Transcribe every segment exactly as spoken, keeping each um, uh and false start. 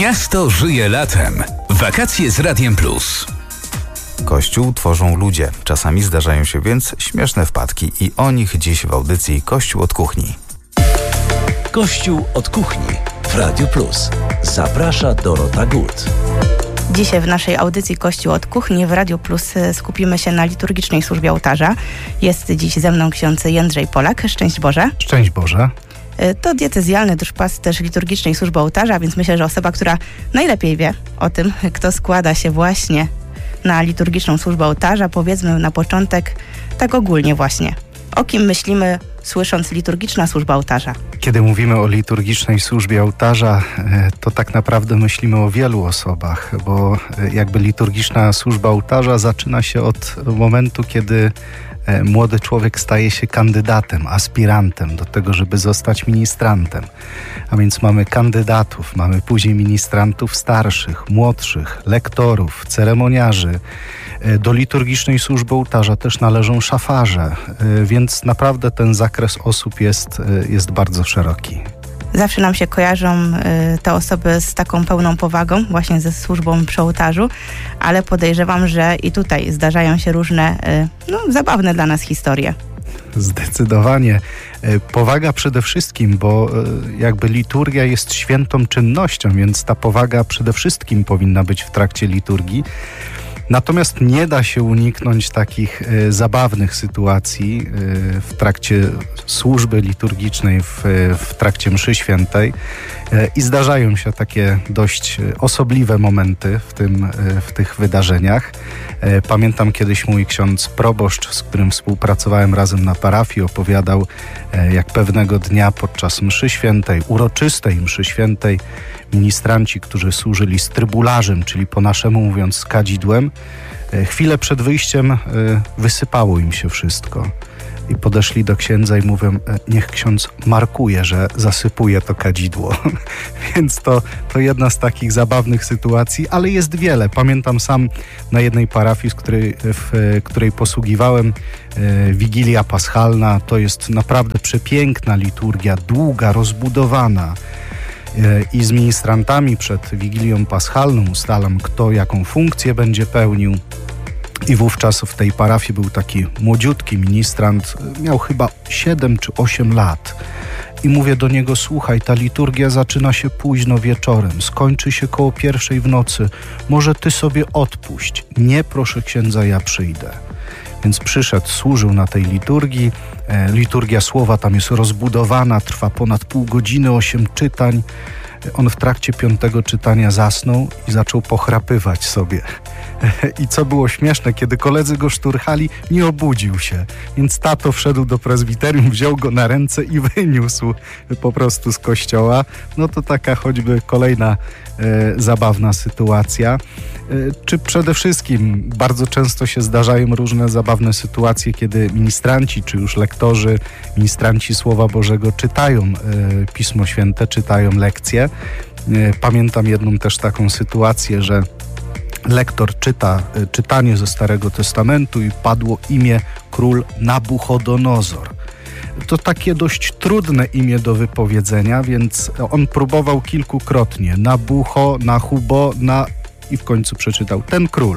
Miasto żyje latem. Wakacje z Radiem Plus. Kościół tworzą ludzie. Czasami zdarzają się więc śmieszne wpadki i o nich dziś w audycji Kościół od kuchni. Kościół od kuchni w Radiu Plus. Zaprasza Dorota Gut. Dzisiaj w naszej audycji Kościół od kuchni w Radiu Plus skupimy się na liturgicznej służbie ołtarza. Jest dziś ze mną ksiądz Jędrzej Polak. Szczęść Boże. Szczęść Boże. To diecezjalny duszpasterz liturgicznej służby ołtarza, więc myślę, że osoba, która najlepiej wie o tym, kto składa się właśnie na liturgiczną służbę ołtarza, powiedzmy na początek tak ogólnie właśnie. O kim myślimy, słysząc liturgiczna służba ołtarza? Kiedy mówimy o liturgicznej służbie ołtarza, to tak naprawdę myślimy o wielu osobach, bo jakby liturgiczna służba ołtarza zaczyna się od momentu, kiedy młody człowiek staje się kandydatem, aspirantem do tego, żeby zostać ministrantem. A więc mamy kandydatów, mamy później ministrantów starszych, młodszych, lektorów, ceremoniarzy. Do liturgicznej służby ołtarza też należą szafarze, więc naprawdę ten zakres osób jest, jest bardzo szeroki. Zawsze nam się kojarzą y, te osoby z taką pełną powagą, właśnie ze służbą przy ołtarzu, ale podejrzewam, że i tutaj zdarzają się różne, y, no, zabawne dla nas historie. Zdecydowanie. Powaga przede wszystkim, bo jakby liturgia jest świętą czynnością, więc ta powaga przede wszystkim powinna być w trakcie liturgii. Natomiast nie da się uniknąć takich e, zabawnych sytuacji e, w trakcie służby liturgicznej, w, w trakcie mszy świętej e, i zdarzają się takie dość osobliwe momenty w, tym, e, w tych wydarzeniach. E, pamiętam kiedyś mój ksiądz proboszcz, z którym współpracowałem razem na parafii, opowiadał, e, jak pewnego dnia podczas mszy świętej, uroczystej mszy świętej, ministranci, którzy służyli strybularzem, czyli po naszemu mówiąc z kadzidłem, chwilę przed wyjściem wysypało im się wszystko. I podeszli do księdza i mówią, niech ksiądz markuje, że zasypuje to kadzidło. Więc to, to jedna z takich zabawnych sytuacji, ale jest wiele. Pamiętam sam na jednej parafii, z której, w której posługiwałem, Wigilia Paschalna. To jest naprawdę przepiękna liturgia, długa, rozbudowana. I z ministrantami przed Wigilią Paschalną ustalam, kto jaką funkcję będzie pełnił. I wówczas w tej parafii był taki młodziutki ministrant, miał chyba siedem czy osiem lat. I mówię do niego, słuchaj, ta liturgia zaczyna się późno wieczorem, skończy się koło pierwszej w nocy. Może ty sobie odpuść. Nie, proszę księdza, ja przyjdę. Więc przyszedł, służył na tej liturgii. E, liturgia słowa tam jest rozbudowana, trwa ponad pół godziny, osiem czytań. On w trakcie piątego czytania zasnął i zaczął pochrapywać sobie. I co było śmieszne, kiedy koledzy go szturchali, nie obudził się. Więc tato wszedł do prezbiterium, wziął go na ręce i wyniósł po prostu z kościoła. No to taka choćby kolejna e, zabawna sytuacja. E, czy przede wszystkim bardzo często się zdarzają różne zabawne sytuacje, kiedy ministranci, czy już lektorzy, ministranci Słowa Bożego czytają e, Pismo Święte, czytają lekcje. E, pamiętam jedną też taką sytuację, że lektor czyta czytanie ze Starego Testamentu i padło imię król Nabuchodonozor. To takie dość trudne imię do wypowiedzenia, więc on próbował kilkukrotnie. Nabucho, Nahubo, na... i w końcu przeczytał ten król.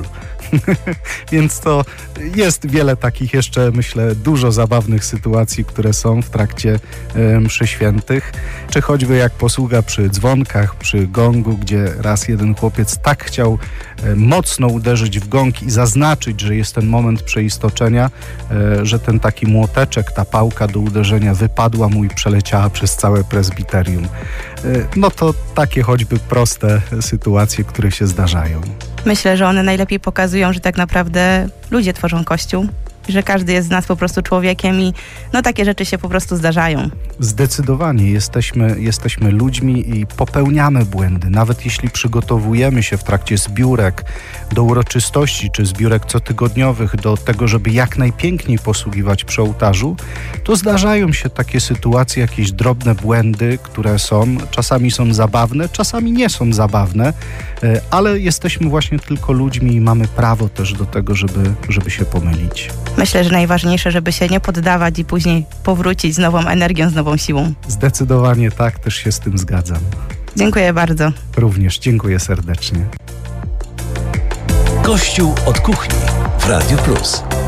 Więc to jest wiele takich jeszcze, myślę, dużo zabawnych sytuacji, które są w trakcie e, mszy świętych. Czy choćby jak posługa przy dzwonkach, przy gongu, gdzie raz jeden chłopiec tak chciał e, mocno uderzyć w gong i zaznaczyć, że jest ten moment przeistoczenia, e, że ten taki młoteczek, ta pałka do uderzenia wypadła mu i przeleciała przez całe prezbiterium. E, no to takie choćby proste sytuacje, które się zdarzają. Myślę, że one najlepiej pokazują, że tak naprawdę ludzie tworzą Kościół, że każdy jest z nas po prostu człowiekiem i no takie rzeczy się po prostu zdarzają. Zdecydowanie jesteśmy, jesteśmy ludźmi i popełniamy błędy. Nawet jeśli przygotowujemy się w trakcie zbiórek do uroczystości czy zbiórek cotygodniowych do tego, żeby jak najpiękniej posługiwać przy ołtarzu, to zdarzają się takie sytuacje, jakieś drobne błędy, które są, czasami są zabawne, czasami nie są zabawne, ale jesteśmy właśnie tylko ludźmi i mamy prawo też do tego, żeby, żeby się pomylić. Myślę, że najważniejsze, żeby się nie poddawać i później powrócić z nową energią, z nową siłą. Zdecydowanie tak, też się z tym zgadzam. Dziękuję bardzo. Również dziękuję serdecznie. Kościół od kuchni w Radio Plus.